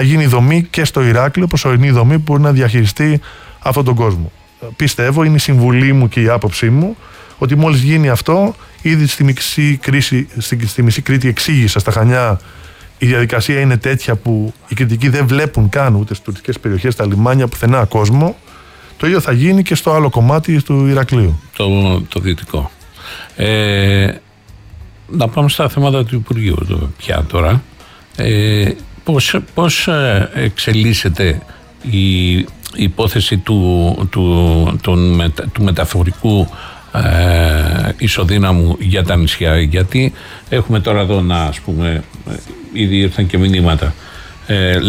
γίνει δομή και στο Ηράκλειο, προσωρινή δομή που μπορεί να διαχειριστεί αυτόν τον κόσμο. Πιστεύω, είναι η συμβουλή μου και η άποψή μου, ότι μόλις γίνει αυτό, ήδη στη μισή Κρήτη εξήγησα στα Χανιά, η διαδικασία είναι τέτοια που οι Κρητικοί δεν βλέπουν καν ούτε στις τουριστικές περιοχές, στα λιμάνια, πουθενά κόσμο. Το ίδιο θα γίνει και στο άλλο κομμάτι του Ηρακλείου. Το δυτικό. Να πάμε στα θέματα του Υπουργείου πια τώρα. Πώς εξελίσσεται η υπόθεση του μεταφορικού ισοδύναμου για τα νησιά, γιατί έχουμε τώρα εδώ να, ας πούμε, ήδη ήρθαν και μηνύματα,